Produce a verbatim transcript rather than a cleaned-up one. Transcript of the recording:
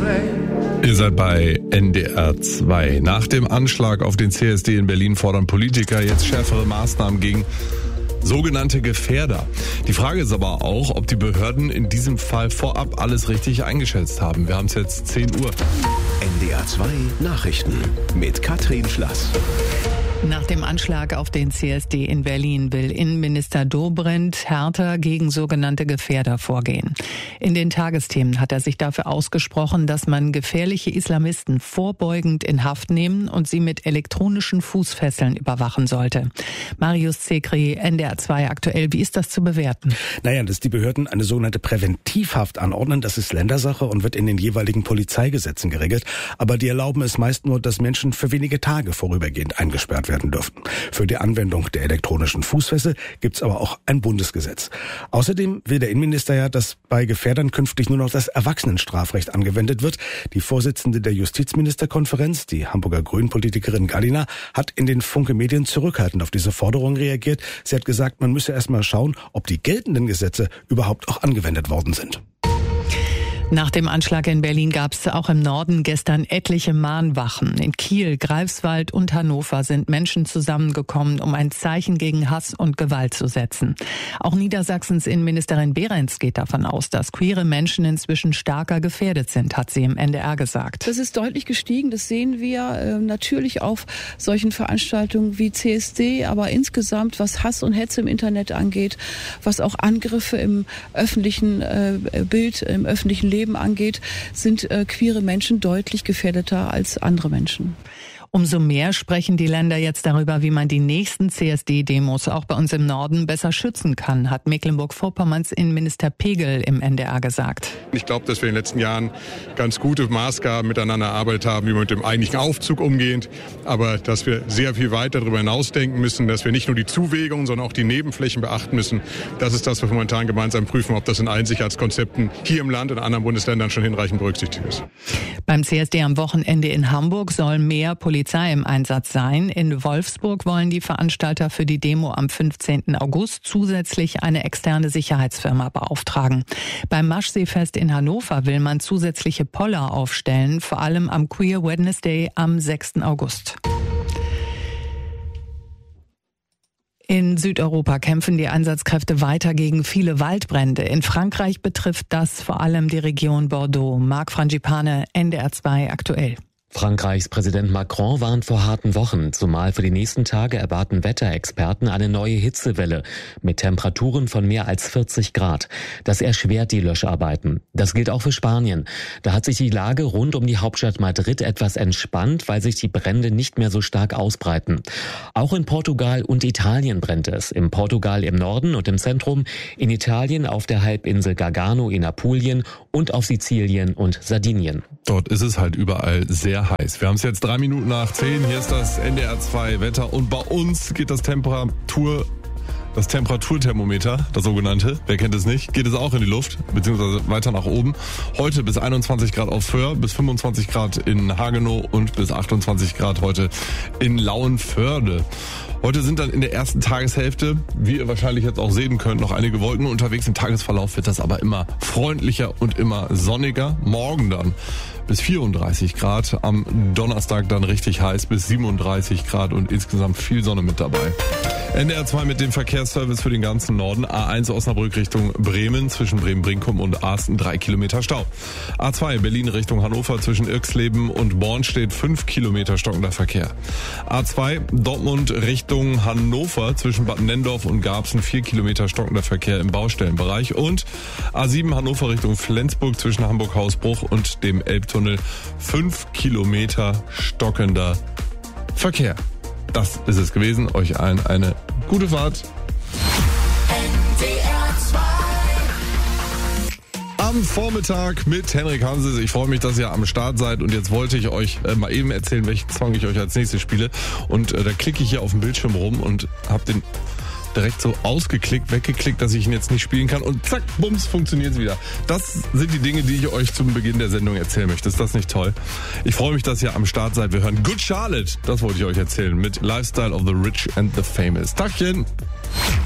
Ihr seid bei N D R zwei. Nach dem Anschlag auf den C S D in Berlin fordern Politiker jetzt schärfere Maßnahmen gegen sogenannte Gefährder. Die Frage ist aber auch, ob die Behörden in diesem Fall vorab alles richtig eingeschätzt haben. Wir haben es jetzt zehn Uhr. N D R zwei Nachrichten mit Katrin Schlass. Nach dem Anschlag auf den C S D in Berlin will Innenminister Dobrindt härter gegen sogenannte Gefährder vorgehen. In den Tagesthemen hat er sich dafür ausgesprochen, dass man gefährliche Islamisten vorbeugend in Haft nehmen und sie mit elektronischen Fußfesseln überwachen sollte. Marius Zekri, N D R zwei aktuell, wie ist das zu bewerten? Naja, dass die Behörden eine sogenannte Präventivhaft anordnen, das ist Ländersache und wird in den jeweiligen Polizeigesetzen geregelt. Aber die erlauben es meist nur, dass Menschen für wenige Tage vorübergehend eingesperrt werden dürfen. Für die Anwendung der elektronischen Fußfessel gibt es aber auch ein Bundesgesetz. Außerdem will der Innenminister ja, dass bei Gefährdern künftig nur noch das Erwachsenenstrafrecht angewendet wird. Die Vorsitzende der Justizministerkonferenz, die Hamburger Grünen-Politikerin Gallina, hat in den Funke-Medien zurückhaltend auf diese Forderung reagiert. Sie hat gesagt, man müsse erst mal schauen, ob die geltenden Gesetze überhaupt auch angewendet worden sind. Nach dem Anschlag in Berlin gab es auch im Norden gestern etliche Mahnwachen. In Kiel, Greifswald und Hannover sind Menschen zusammengekommen, um ein Zeichen gegen Hass und Gewalt zu setzen. Auch Niedersachsens Innenministerin Behrens geht davon aus, dass queere Menschen inzwischen stärker gefährdet sind, hat sie im N D R gesagt. Das ist deutlich gestiegen, das sehen wir äh, natürlich auf solchen Veranstaltungen wie C S D, aber insgesamt, was Hass und Hetze im Internet angeht, was auch Angriffe im öffentlichen äh, Bild, im öffentlichen Leben angeht, sind äh, queere Menschen deutlich gefährdeter als andere Menschen. Umso mehr sprechen die Länder jetzt darüber, wie man die nächsten C S D-Demos auch bei uns im Norden besser schützen kann, hat Mecklenburg-Vorpommerns Innenminister Pegel im N D R gesagt. Ich glaube, dass wir in den letzten Jahren ganz gute Maßgaben miteinander erarbeitet haben, wie man mit dem eigentlichen Aufzug umgeht, aber dass wir sehr viel weiter darüber hinausdenken müssen, dass wir nicht nur die Zuwägungen, sondern auch die Nebenflächen beachten müssen. Das ist das, was wir momentan gemeinsam prüfen, ob das in allen Sicherheitskonzepten hier im Land und in anderen Bundesländern schon hinreichend berücksichtigt ist. Beim C S D am Wochenende in Hamburg soll mehr Polizei im Einsatz sein. In Wolfsburg wollen die Veranstalter für die Demo am fünfzehnten August zusätzlich eine externe Sicherheitsfirma beauftragen. Beim Maschseefest in Hannover will man zusätzliche Poller aufstellen, vor allem am Queer Wednesday am sechsten August. In Südeuropa kämpfen die Einsatzkräfte weiter gegen viele Waldbrände. In Frankreich betrifft das vor allem die Region Bordeaux. Marc Frangipane, N D R zwei aktuell. Frankreichs Präsident Macron warnt vor harten Wochen, zumal für die nächsten Tage erwarten Wetterexperten eine neue Hitzewelle mit Temperaturen von mehr als vierzig Grad. Das erschwert die Löscharbeiten. Das gilt auch für Spanien. Da hat sich die Lage rund um die Hauptstadt Madrid etwas entspannt, weil sich die Brände nicht mehr so stark ausbreiten. Auch in Portugal und Italien brennt es. In Portugal im Norden und im Zentrum, in Italien auf der Halbinsel Gargano in Apulien und auf Sizilien und Sardinien. Dort ist es halt überall sehr heiß. Wir haben es jetzt drei Minuten nach zehn. Hier ist das N D R zwei Wetter und bei uns geht das Temperatur, das Temperaturthermometer, das sogenannte, wer kennt es nicht, geht es auch in die Luft, beziehungsweise weiter nach oben. Heute bis einundzwanzig Grad auf Föhr, bis fünfundzwanzig Grad in Hagenow und bis achtundzwanzig Grad heute in Lauenförde. Heute sind dann in der ersten Tageshälfte, wie ihr wahrscheinlich jetzt auch sehen könnt, noch einige Wolken unterwegs. Im Tagesverlauf wird das aber immer freundlicher und immer sonniger. Morgen dann bis vierunddreißig Grad, am Donnerstag dann richtig heiß bis siebenunddreißig Grad und insgesamt viel Sonne mit dabei. N D R zwei mit dem Verkehrsservice für den ganzen Norden. A eins Osnabrück Richtung Bremen, zwischen Bremen-Brinkum und Asten drei Kilometer Stau. A zwei Berlin Richtung Hannover, zwischen Irxleben und Born steht fünf Kilometer stockender Verkehr. A zwei Dortmund Richtung Hannover, zwischen Bad Nendorf und Garbsen vier Kilometer stockender Verkehr im Baustellenbereich. Und A sieben Hannover Richtung Flensburg, zwischen Hamburg-Hausbruch und dem Elbtunnel fünf Kilometer stockender Verkehr. Das ist es gewesen. Euch allen eine gute Fahrt. Am Vormittag mit Henrik Hanses. Ich freue mich, dass ihr am Start seid und jetzt wollte ich euch äh, mal eben erzählen, welchen Song ich euch als nächstes spiele. Und äh, da klicke ich hier auf dem Bildschirm rum und habe den direkt so ausgeklickt, weggeklickt, dass ich ihn jetzt nicht spielen kann und zack, bums, funktioniert es wieder. Das sind die Dinge, die ich euch zum Beginn der Sendung erzählen möchte. Ist das nicht toll? Ich freue mich, dass ihr am Start seid. Wir hören Good Charlotte, das wollte ich euch erzählen, mit Lifestyle of the Rich and the Famous. Tagchen!